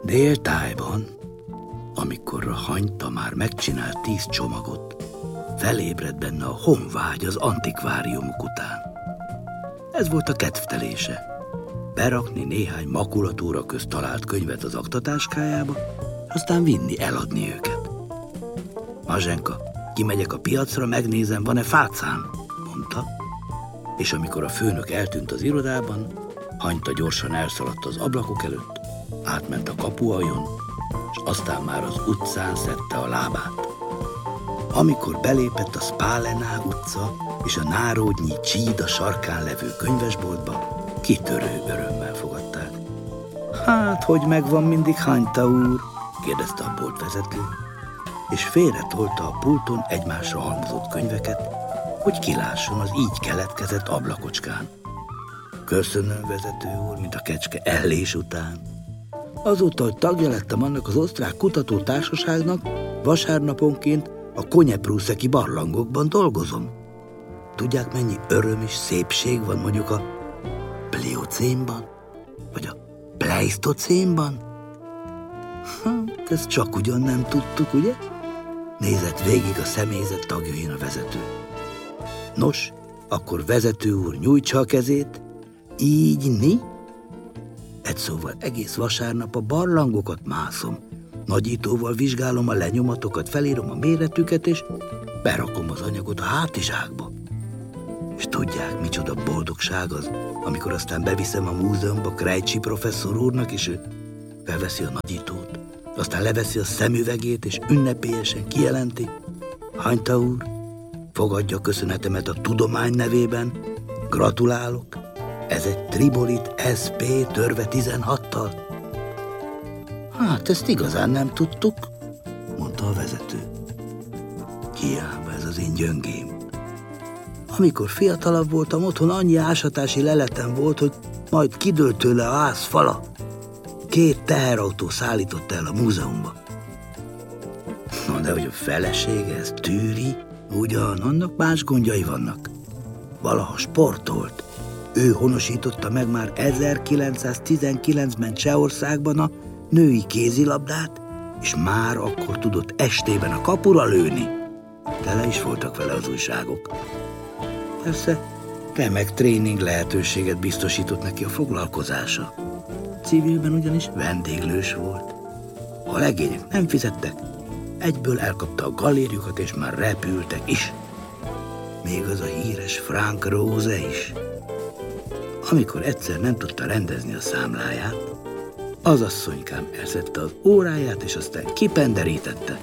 Déltájban, amikor a Hanyta már megcsinált 10 csomagot, felébredt benne a honvágy az antikváriumok után. Ez volt a kedvtelése. Berakni néhány makulatúra közt talált könyvet az aktatáskájába, aztán vinni, eladni őket. Mazsenka, kimegyek a piacra, megnézem, van-e fácán, mondta, és amikor a főnök eltűnt az irodában, Hanyta gyorsan elszaladt az ablakok előtt, átment a kapuajon, és aztán már az utcán szedte a lábát. Amikor belépett a Spálená utca és a Národnyi Csída sarkán levő könyvesboltba, kitörő örömmel fogadták. Hát, hogy megvan mindig, Hanyta úr? Kérdezte a boltvezető, és félretolta a pulton egymásra halmozott könyveket, hogy kilásson az így keletkezett ablakocskán. Köszönöm, vezető úr, mint a kecske ellés után. Azóta, hogy tagja lettem annak az osztrák kutatótársaságnak, vasárnaponként a Konyeprúszeki barlangokban dolgozom. Tudják, mennyi öröm és szépség van mondjuk a pliocénban? Vagy a pleisztocénban? Ezt csak ugyan nem tudtuk, ugye? Nézett végig a személyzet tagjain a vezető. Nos, akkor vezető úr nyújtsa a kezét, így. Egy szóval egész vasárnap a barlangokat mászom. Nagyítóval vizsgálom a lenyomatokat, felírom a méretüket, és berakom az anyagot a hátizsákba. És tudják, micsoda boldogság az, amikor aztán beviszem a múzeumba Krejcsi professzor úrnak, és ő felveszi a nagyítót, aztán leveszi a szemüvegét, és ünnepélyesen kijelenti: Hanyta úr, fogadja köszönetemet a tudomány nevében, gratulálok, ez egy tribolit SP törve 16-tal. Hát, ezt igazán nem tudtuk, mondta a vezető. Hiába ez az én gyöngém. Amikor fiatalabb voltam, otthon annyi ásatási leletem volt, hogy majd kidőlt tőle a ház fala. 2 teherautó szállította el a múzeumba. Na, de hogy a felesége, ez tűri, ugyan, annak más gondjai vannak. Valaha sportolt. Ő honosította meg már 1919-ben Csehországban a női kézilabdát, és már akkor tudott estében a kapura lőni. Tele is voltak vele az újságok. Persze, remek tréning lehetőséget biztosított neki a foglalkozása. Civilben ugyanis vendéglős volt. Ha a legények nem fizettek, egyből elkapta a gallérjukat, és már repültek is. Még az a híres Frank Rose is. Amikor egyszer nem tudta rendezni a számláját, az asszonykám elszedte az óráját, és aztán kipenderítette.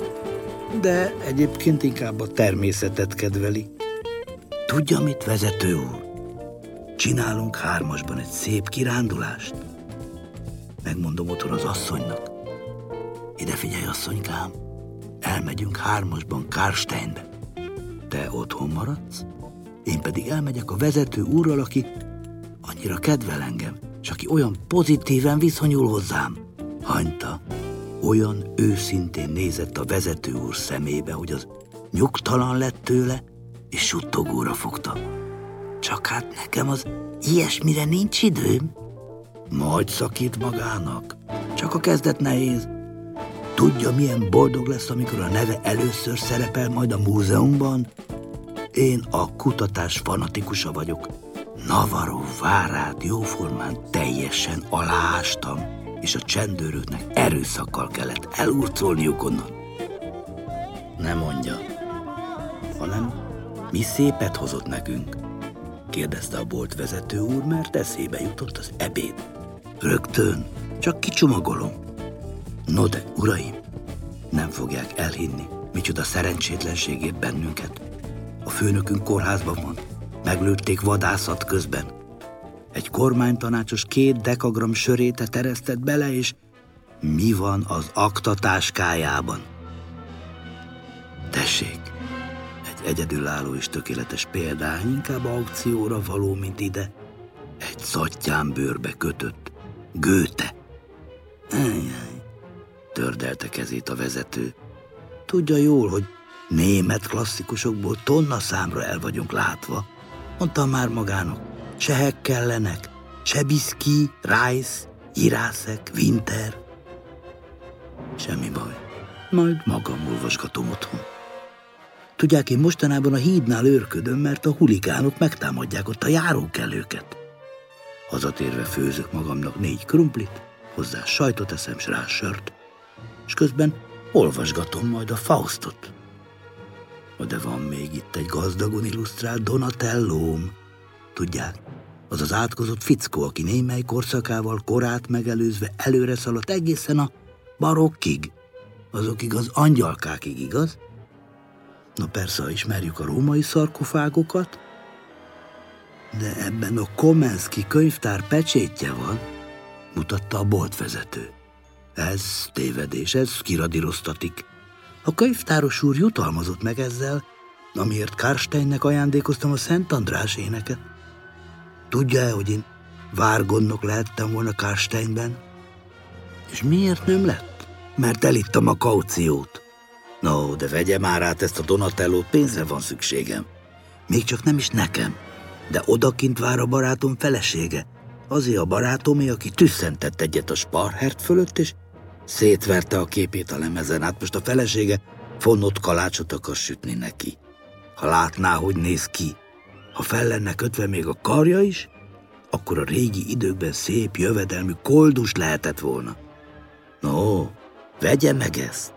De egyébként inkább a természetet kedveli. Tudja mit, vezető úr? Csinálunk 3-asban egy szép kirándulást. Megmondom otthon az asszonynak. Ide figyelj, asszonykám, elmegyünk 3-asban Karlsteinbe. Te otthon maradsz, én pedig elmegyek a vezető úrral, aki annyira kedvel engem, és aki olyan pozitíven viszonyul hozzám. Hanyta olyan őszintén nézett a vezető úr szemébe, hogy az nyugtalan lett tőle, és suttogóra fogta. Csak hát nekem az ilyesmire nincs időm. Majd szakít magának. Csak a kezdet nehéz. Tudja, milyen boldog lesz, amikor a neve először szerepel majd a múzeumban? Én a kutatás fanatikusa vagyok. Navarro várát jóformán teljesen aláástam, és a csendőröknek erőszakkal kellett elurcolniuk onnan. Nem mondja, hanem mi szépet hozott nekünk? Kérdezte a boltvezető úr, mert eszébe jutott az ebéd. Rögtön, csak kicsomagolom. No de, uraim, nem fogják elhinni, micsoda szerencsétlenségért bennünket. A főnökünk kórházban van, meglőtték vadászat közben. Egy kormánytanácsos 2 dekagram sörétet eresztett bele, és mi van az aktatáskájában? Tessék, egy egyedülálló és tökéletes példány, inkább aukcióra való, mint ide. Egy szattyánbőrbe kötött Goethe. Tördelte kezét a vezető. Tudja jól, hogy német klasszikusokból tonna számra el vagyunk látva. Mondtam már magának, csehek kellenek, Csebiszky, Rice, Jirásek, Winter. Semmi baj, majd magam olvasgatom otthon. Tudják, én mostanában a hídnál őrködöm, mert a huligánok megtámadják ott a járókelőket. Hazatérve főzök magamnak 4 krumplit, hozzá sajtot eszem, s rá sört, és közben olvasgatom majd a Faustot. De van még itt egy gazdagon illusztrált Donatellóm. Tudják, az az átkozott fickó, aki némely korszakával korát megelőzve előre szaladt egészen a barokkig. Azok igaz angyalkákig, igaz? Na persze, ha ismerjük a római szarkofágokat, de ebben a Komenszki könyvtár pecsétje van, mutatta a boltvezető. Ez tévedés, ez kiradíroztatik. A könyvtáros úr jutalmazott meg ezzel, amiért Karsteinnek ajándékoztam a Szent András éneket. Tudja-e, hogy én várgondnok lehettem volna Karsteinben? És miért nem lett? Mert elittam a kauciót. No, de vegye már át ezt a Donatellót, pénzre van szükségem. Még csak nem is nekem, de odakint vár a barátom felesége. Azért a barátomé, aki tüsszentett egyet a Sparhert fölött, és szétverte a képét a lemezen. Hát most a felesége fonnott kalácsot akar sütni neki. Ha látná, hogy néz ki, ha fel lenne kötve még a karja is, akkor a régi időkben szép, jövedelmű koldus lehetett volna. No, vegye meg ezt!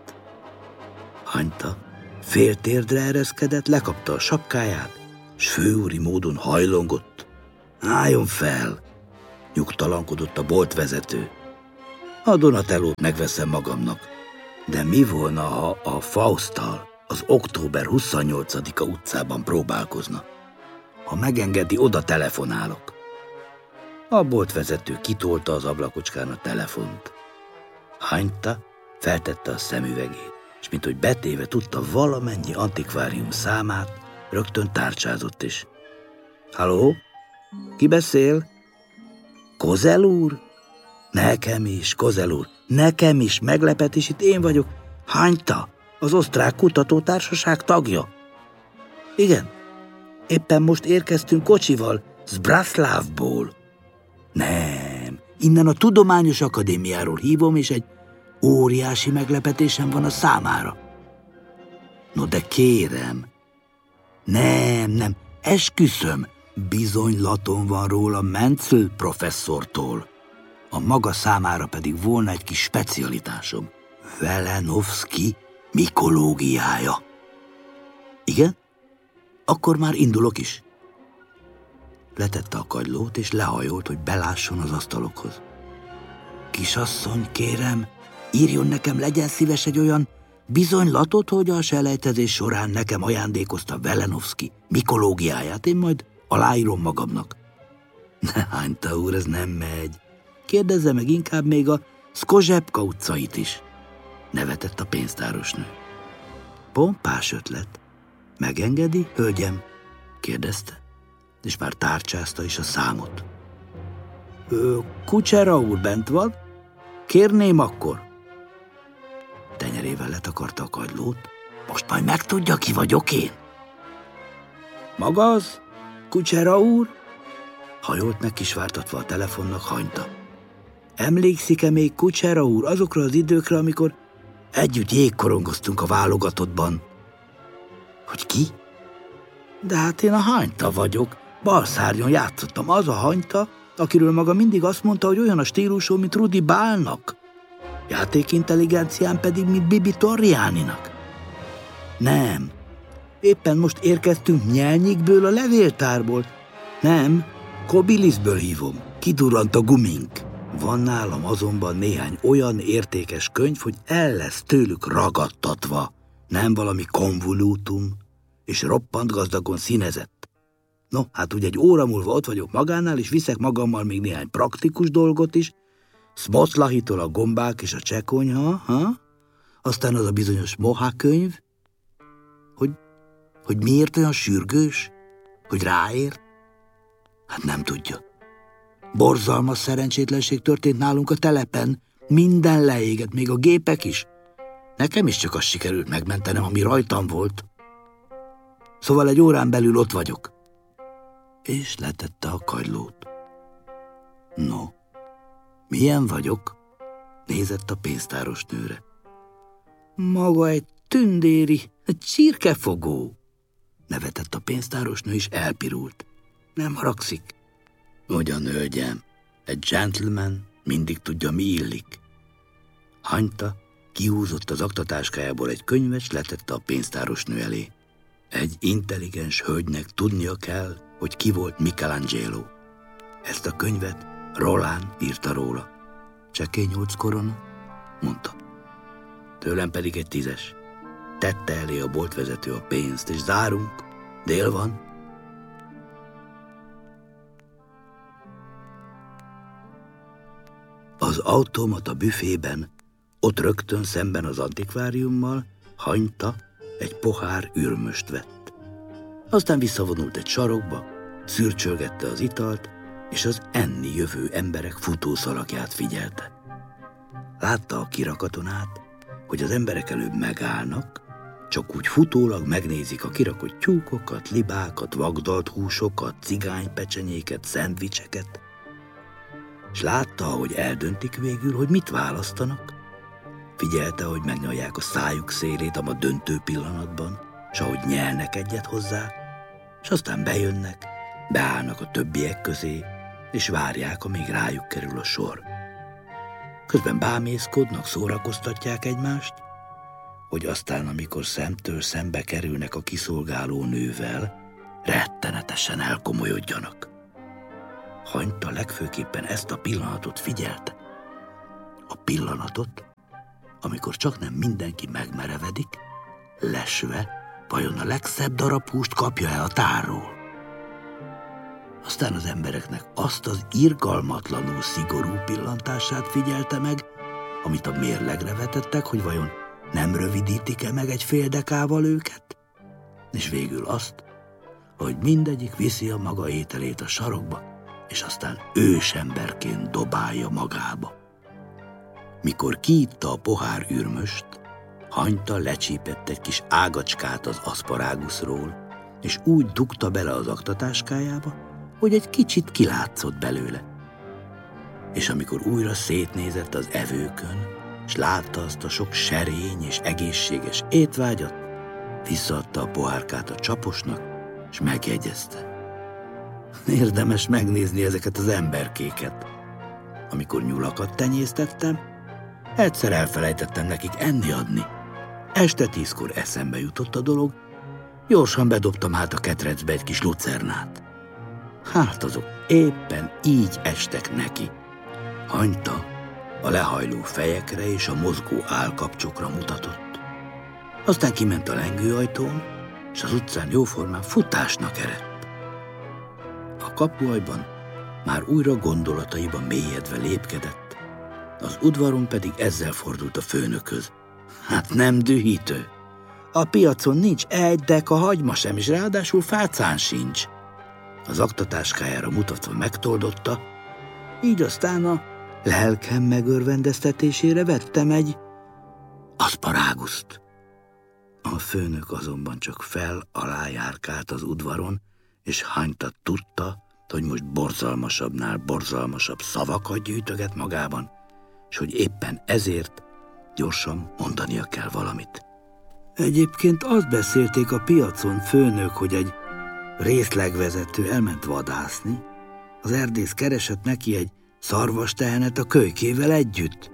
Hanyta féltérdre ereszkedett, lekapta a sapkáját, s főúri módon hajlongott. Álljon fel! Nyugtalankodott a boltvezető. A Donatellót megveszem magamnak, de mi volna, ha a Fausttal az október 28-a utcában próbálkozna? Ha megengedi, oda telefonálok. A boltvezető kitolta az ablakocskán a telefont. Hanyta feltette a szemüvegét, és minthogy betéve tudta valamennyi antikvárium számát, rögtön tárcsázott is. Halló? Ki beszél? Kozel úr? Nekem is, Kozel úr, nekem is, meglepetés, itt én vagyok. Hanyta, az osztrák kutatótársaság tagja. Igen, éppen most érkeztünk kocsival, Zbraslávból. Nem, innen a Tudományos Akadémiáról hívom, és egy óriási meglepetésem van a számára. No de kérem, nem, esküszöm, bizonylatom van róla Menzel professzortól. A maga számára pedig volna egy kis specialitásom. Velenovszky mikológiája. Igen? Akkor már indulok is. Letette a kagylót, és lehajolt, hogy belásson az asztalokhoz. Kisasszony, kérem, írjon nekem, legyen szíves egy olyan bizonylatot, hogy a selejtezés során nekem ajándékozta Velenovszky mikológiáját, én majd aláírom magamnak. Ne, Hanyta úr, ez nem megy. Kérdezze meg inkább még a Szkozsepka utcait is. Nevetett a pénztárosnő. Pompás ötlet. Megengedi, hölgyem? Kérdezte, és már tárcsázta is a számot. Kucsera úr bent van? Kérném akkor. Tenyerével letakarta a kagylót. Most majd megtudja, ki vagyok én. Maga az? Kucsera úr? Hajolt meg kisvártatva a telefonnak Hanyta. Emlékszik-e még, Kucsera úr, azokra az időkre, amikor együtt jégkorongoztunk a válogatottban? Hogy ki? De hát én a Hanyta vagyok. Balszárnyon játszottam. Az a Hanyta, akiről maga mindig azt mondta, hogy olyan a stílusú, mint Rudi Bálnak. Játékintelligencián pedig, mint Bibi Torriáninak. Nem. Éppen most érkeztünk Nyelnyikből, a levéltárból. Nem, Kobiliszből hívom. Kidurrant a gumink. Van nálam azonban néhány olyan értékes könyv, hogy el lesz tőlük ragadtatva. Nem valami konvolútum, és roppant gazdagon színezett. No, hát ugye egy óra múlva ott vagyok magánál, és viszek magammal még néhány praktikus dolgot is. Szmoclahitól a gombák és a csekonyha, aztán az a bizonyos Moha könyv. Hogy miért olyan sürgős? Hogy ráért? Hát nem tudja. Borzalmas szerencsétlenség történt nálunk a telepen. Minden leégett, még a gépek is. Nekem is csak azt sikerült megmentenem, ami rajtam volt. Szóval egy órán belül ott vagyok. És letette a kagylót. No, milyen vagyok? Nézett a pénztáros nőre. Maga egy tündéri, egy csirkefogó, nevetett a pénztárosnő, és elpirult. Nem haragszik? Ugyan, hölgyem, egy gentleman mindig tudja, mi illik. Hanyta kihúzott az aktatáskájából egy könyvet, s letette a pénztárosnő elé. Egy intelligens hölgynek tudnia kell, hogy ki volt Michelangelo. Ezt a könyvet Roland írta róla. Csekély 8 korona, mondta. Tőlem pedig egy 10-es. Tette elé a boltvezető a pénzt, és zárunk. Dél van. Az automata büfében, ott rögtön szemben az antikváriummal, Hanyta egy pohár ürmöst vett. Aztán visszavonult egy sarokba, szürcsölgette az italt, és az enni jövő emberek futószalagját figyelte. Látta a kirakaton át, hogy az emberek előbb megállnak, csak úgy futólag megnézik a kirakott tyúkokat, libákat, vagdalt húsokat, cigánypecsenyéket, szendvicseket, és látta, hogy eldöntik végül, hogy mit választanak. Figyelte, hogy megnyalják a szájuk szélét a döntő pillanatban, s ahogy nyelnek egyet hozzá, és aztán bejönnek, beállnak a többiek közé, és várják, amíg rájuk kerül a sor. Közben bámészkodnak, szórakoztatják egymást, hogy aztán, amikor szemtől szembe kerülnek a kiszolgáló nővel, rettenetesen elkomolyodjanak. Hanyta legfőképpen ezt a pillanatot figyelte. A pillanatot, amikor csaknem mindenki megmerevedik, lesve, vajon a legszebb darab húst kapja-e a tárról. Aztán az embereknek azt az irgalmatlanul szigorú pillantását figyelte meg, amit a mérlegre vetettek, hogy vajon nem rövidítik-e meg egy fél dekával őket? És végül azt, hogy mindegyik viszi a maga ételét a sarokba, és aztán ősemberként dobálja magába. Mikor kiitta a pohár ürmöst, Hanyta lecsípett egy kis ágacskát az aszparáguszról, és úgy dugta bele az aktatáskájába, hogy egy kicsit kilátszott belőle. És amikor újra szétnézett az evőkön, s látta azt a sok serény és egészséges étvágyat, visszaadta a pohárkát a csaposnak, és megjegyezte. Érdemes megnézni ezeket az emberkéket. Amikor nyulakat tenyésztettem, egyszer elfelejtettem nekik enni adni. Este 10-kor eszembe jutott a dolog, gyorsan bedobtam hát a ketrecbe egy kis lucernát. Hát azok éppen így estek neki. Hanyta a lehajló fejekre és a mozgó állkapcsokra mutatott. Aztán kiment a lengőajtón, és az utcán jóformán futásnak eredt. A kapuajban már újra gondolataiba mélyedve lépkedett, az udvaron pedig ezzel fordult a főnökhöz. Hát nem dühítő. A piacon nincs egy deka hagyma sem, és ráadásul fácán sincs. Az aktatáskájára mutatva megtoldotta, így aztán a lelkem megörvendeztetésére vettem egy aszparáguszt. A főnök azonban csak fel-alá járkált az udvaron, és Hanyta tudta, hogy most borzalmasabbnál borzalmasabb szavakat gyűjtöget magában, és hogy éppen ezért gyorsan mondania kell valamit. Egyébként azt beszélték a piacon, főnök, hogy egy részlegvezető elment vadászni, az erdész keresett neki egy szarvastehenet a kölykével együtt.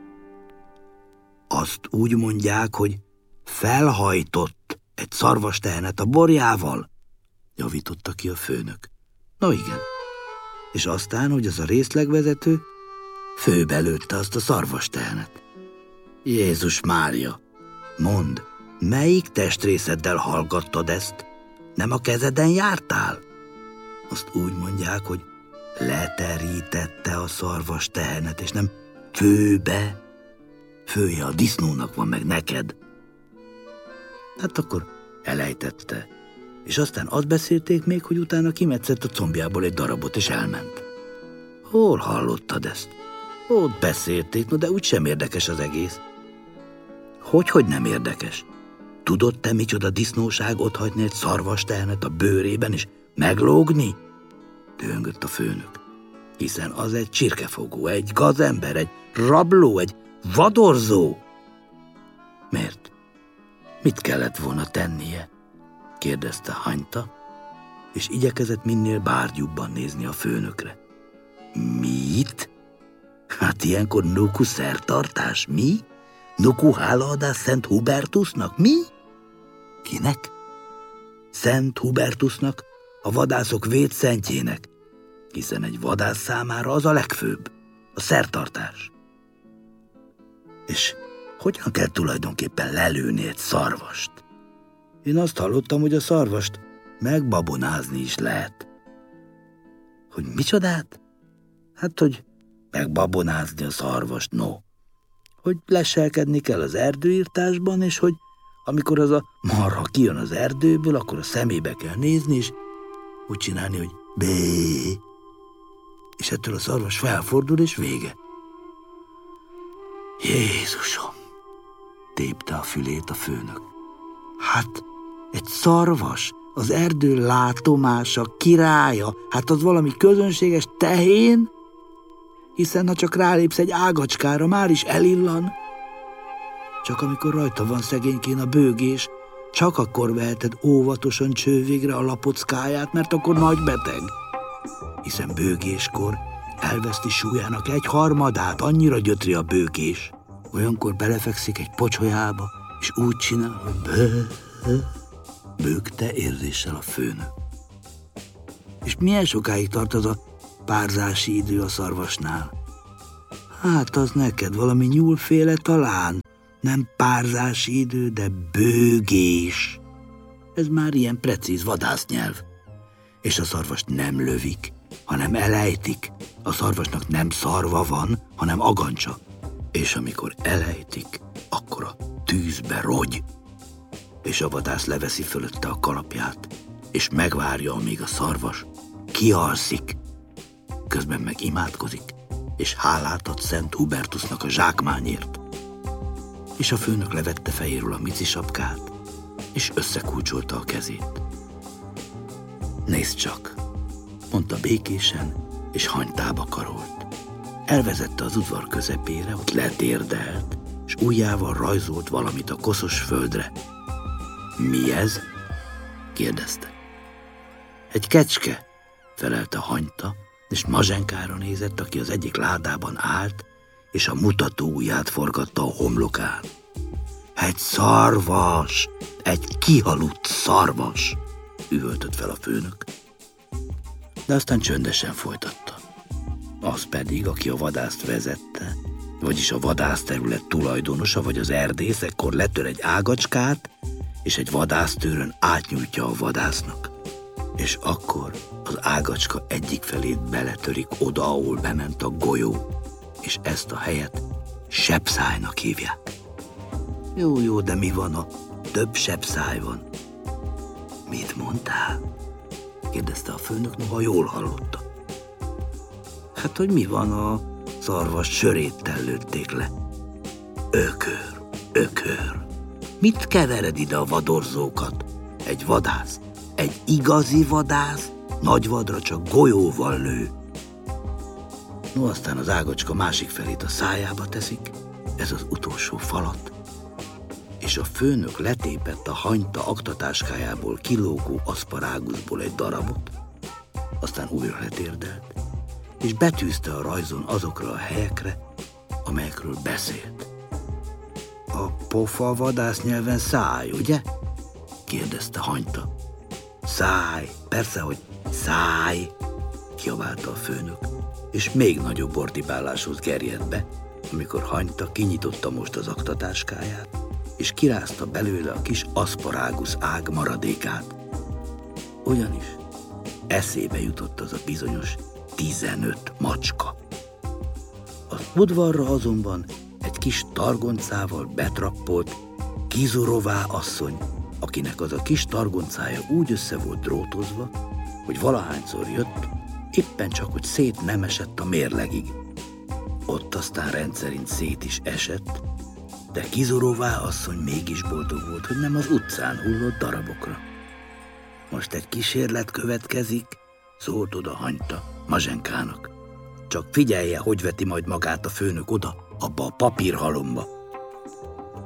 Azt úgy mondják, hogy felhajtott egy szarvastehenet a borjával, javította ki a főnök. Na igen, és aztán, hogy az a részlegvezető főbelőtte azt a szarvastehenet. Jézus Mária, mondd, melyik testrészeddel hallgattad ezt? Nem a kezeden jártál? Azt úgy mondják, hogy leterítette a szarvastehenet, és nem főbe. Fője a disznónak van, meg neked. Hát akkor elejtette. És aztán azt beszélték még, hogy utána kimetszett a combjából egy darabot, és elment. Hol hallottad ezt? Ott beszélték, no de úgysem érdekes az egész. Hogy nem érdekes? Tudod te, micsoda disznóság otthagyni egy szarvastehenet a bőrében, és meglógni? Dühöngött a főnök. Hiszen az egy csirkefogó, egy gazember, egy rabló, egy vadorzó. Miért? Mit kellett volna tennie? Kérdezte Hanyta, és igyekezett minél bárgyúbban nézni a főnökre. Mit? Hát ilyenkor nuku szertartás, mi? Nuku hálaadás Szent Hubertusnak, mi? Kinek? Szent Hubertusnak, a vadászok védszentjének, hiszen egy vadász számára az a legfőbb, a szertartás. És hogyan kell tulajdonképpen lelőni egy szarvast? Én azt hallottam, hogy a szarvast megbabonázni is lehet. Hogy micsodát? Hát, hogy megbabonázni a szarvast, no. Hogy leselkedni kell az erdőirtásban, és hogy amikor az a marha kijön az erdőből, akkor a szemébe kell nézni, és úgy csinálni, hogy bé. És ettől a szarvas felfordul, és vége. Jézusom! Tépte a fülét a főnök. Hát, egy szarvas, az erdő látomása, királya, hát az valami közönséges tehén? Hiszen ha csak rálépsz egy ágacskára, már is elillan. Csak amikor rajta van szegénykén a bőgés, csak akkor veheted óvatosan csővégre a lapockáját, mert akkor nagy beteg. Hiszen bőgéskor elveszti súlyának 1/3, annyira gyötri a bőgés. Olyankor belefekszik egy pocsolyába, és úgy csinál, hogy bőgte érzéssel a főnök. És milyen sokáig tart az a párzási idő a szarvasnál? Hát az neked valami nyúlféle talán. Nem párzási idő, de bőgés. Ez már ilyen precíz vadásznyelv. És a szarvast nem lövik, hanem elejtik. A szarvasnak nem szarva van, hanem agancsa. És amikor elejtik, akkor a tűzbe rogy. És a vadász leveszi fölötte a kalapját, és megvárja, amíg a szarvas kialszik. Közben meg imádkozik, és hálát ad Szent Hubertusnak a zsákmányért. És a főnök levette fejéről a micisapkát, és összekulcsolta a kezét. Nézd csak, mondta békésen, és Hanytába karolt. Elvezette az udvar közepére, ott letérdelt, és ujjával rajzolt valamit a koszos földre. Mi ez? Kérdezte. Egy kecske, felelte Hanyta, és Mazsenkára nézett, aki az egyik ládában állt, és a mutató ujját forgatta a homlokán. Egy szarvas, egy kihaludt szarvas, üvöltött fel a főnök. De aztán csöndesen folytatta. Az pedig, aki a vadászt vezette, vagyis a vadászterület tulajdonosa, vagy az erdész, ekkor letör egy ágacskát, és egy vadásztőrön átnyújtja a vadásznak. És akkor az ágacska egyik felét beletörik oda, ahol bement a golyó, és ezt a helyet sebszájnak hívják. Jó, de mi van, a több sebszáj van? Mit mondtál? Kérdezte a főnök, noha jól hallotta. Hát, hogy mi van, a szarvas söréttel lőtték le. Ökör. Mit kevered ide a vadorzókat? Egy vadász, egy igazi vadász, nagy vadra csak golyóval lő. No, aztán az ágacska másik felét a szájába teszik, ez az utolsó falat, és a főnök letépett a Hanyta aktatáskájából kilógó aszparáguszból egy darabot, aztán újra letérdelt, és betűzte a rajzon azokra a helyekre, amelyekről beszélt. A pofa vadásznyelven száj, ugye? Kérdezte Hanyta. Száj, persze, hogy száj, kiabálta a főnök, és még nagyobb ordibáláshoz gerjedt be, amikor Hanyta kinyitotta most az aktatáskáját, és kirázta belőle a kis aszparágusz ág maradékát. Ugyanis eszébe jutott az a bizonyos 15 macska. Az udvarra azonban egy kis targoncával betrappolt Kizurová asszony, akinek az a kis targoncája úgy össze volt drótozva, hogy valahányszor jött, éppen csak, hogy szét nem esett a mérlegig. Ott aztán rendszerint szét is esett, de Kizurová asszony mégis boldog volt, hogy nem az utcán hullott darabokra. Most egy kísérlet következik, szólt oda Hanyta Mazsenkának. Csak figyelje, hogy veti majd magát a főnök oda, abba a papírhalomba.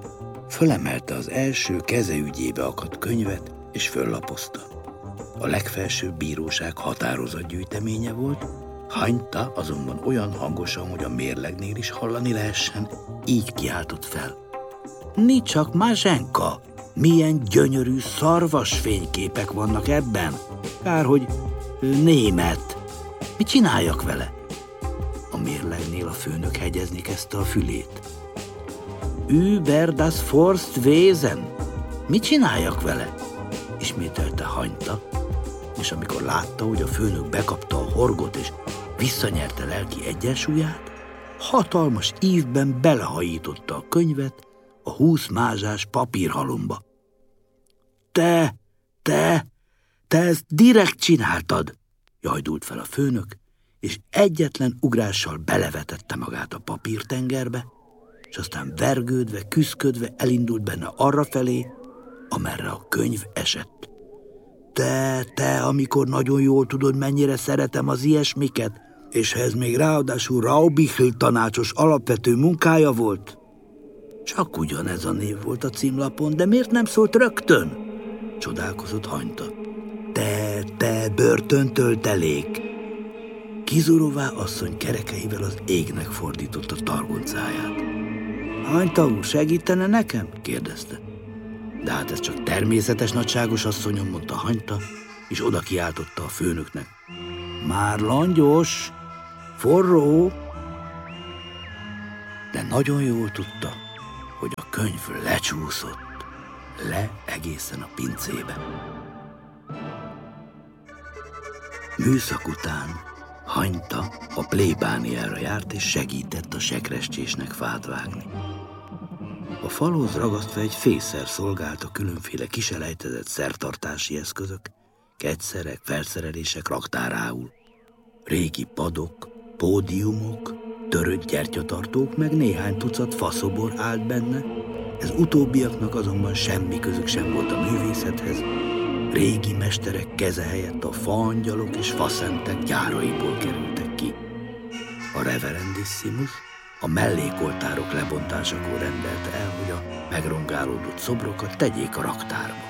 Fölemelte az első kezeügyébe akadt könyvet, és föllapozta. A legfelsőbb bíróság határozatgyűjteménye volt, Hanyta azonban olyan hangosan, hogy a mérlegnél is hallani lehessen, így kiáltott fel. Nicsak Mazsenka! Milyen gyönyörű szarvasfényképek vannak ebben! Kár, hogy német. Mit csináljak vele? A mérlegnél a főnök hegyezni kezdte a fülét. Über das Forstwesen! Mit csináljak vele? Ismételte Hanyta, és amikor látta, hogy a főnök bekapta a horgot és visszanyerte lelki egyensúlyát, hatalmas ívben belehajította a könyvet a 20 mázsás papírhalomba. Te ezt direkt csináltad, jajdult fel a főnök, és egyetlen ugrással belevetette magát a papírtengerbe, és aztán vergődve, küszködve elindult benne arrafelé, amerre a könyv esett. Te, amikor nagyon jól tudod, mennyire szeretem az ilyesmiket, és ez még ráadásul Raubichl tanácsos alapvető munkája volt? Csak ugyanez a név volt a címlapon, de miért nem szólt rögtön? Csodálkozott Hanyta. Te börtöntöltelék! Kizurová asszony kerekeivel az égnek fordította targoncáját. Hanyta úr, segítene nekem? Kérdezte. De hát ez csak természetes nagyságos asszonyom, mondta Hanyta, és oda kiáltotta a főnöknek. Már langyos, forró. De nagyon jól tudta, hogy a könyv lecsúszott, egészen a pincébe. Műszak után Hanyta a plébániára járt, és segített a sekrestésnek fát vágni. A falhoz ragasztva egy fészer szolgált a különféle kiselejtezett szertartási eszközök, kegyszerek, felszerelések raktárául. Régi padok, pódiumok, törött gyertyatartók, meg néhány tucat faszobor állt benne, ez utóbbiaknak azonban semmi közük sem volt a művészethez. Régi mesterek keze helyett a faangyalok és faszentek gyáraiból kerültek ki. A reverendissimus a mellékoltárok lebontásakor rendelte el, hogy a megrongálódott szobrokat tegyék a raktárba.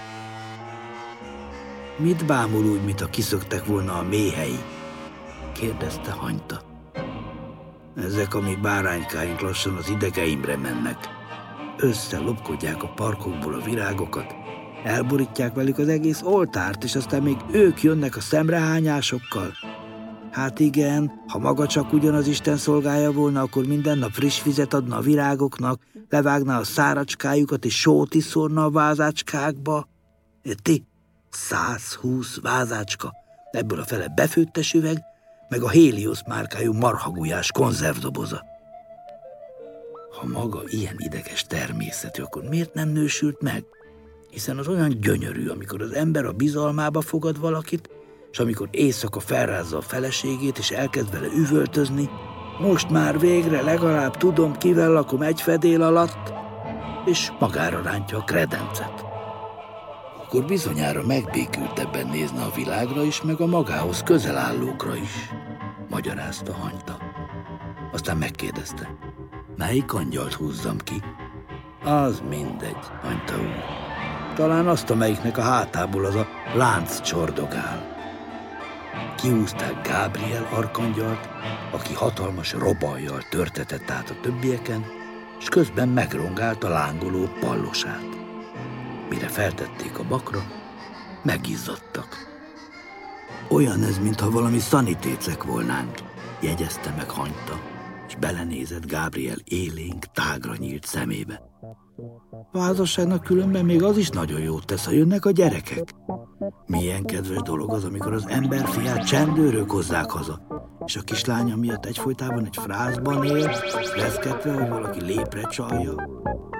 Mit bámul úgy, mintha kiszöktek volna a méhei? Kérdezte Hanyta. Ezek a mi báránykáink lassan az idegeimre mennek. Összelopkodják a parkokból a virágokat, elborítják velük az egész oltárt, és aztán még ők jönnek a szemrehányásokkal. Hát igen, ha maga csak ugyanaz Isten szolgája volna, akkor minden nap friss vizet adna a virágoknak, levágná a száracskájukat, és sót iszorna a vázácskákba. Ti? 120 vázácska, ebből a fele befőttes üveg, meg a Helios márkájú marhagujás konzervdoboza. Ha maga ilyen ideges természetű, akkor miért nem nősült meg? Hiszen az olyan gyönyörű, amikor az ember a bizalmába fogad valakit, és amikor éjszaka felrázza a feleségét, és elkezd vele üvöltözni, most már végre legalább tudom, kivel lakom egy fedél alatt, és magára rántja a kredencet. Akkor bizonyára megbékültebben nézne a világra is, meg a magához közel állókra is, magyarázta Hanyta. Aztán megkérdezte, melyik angyalt húzzam ki? Az mindegy, Hanyta úr. Talán azt, amelyiknek a hátából az a lánc csordogál. Kihúzták Gábriel arkangyalt, aki hatalmas robajjal törtetett át a többieken, és közben megrongált a lángoló pallosát. Mire feltették a bakra, megizzadtak. Olyan ez, mintha valami szanitécek volnánk, jegyezte meg Hanyta, és belenézett Gábriel élénk, tágra nyílt szemébe. A házasságnak különben még az is nagyon jót tesz, ha jönnek a gyerekek. Milyen kedves dolog az, amikor az ember fiát csendőrök hozzák haza, és a kislánya miatt egyfolytában egy frázban él, reszketve, hogy valaki lépre csalja.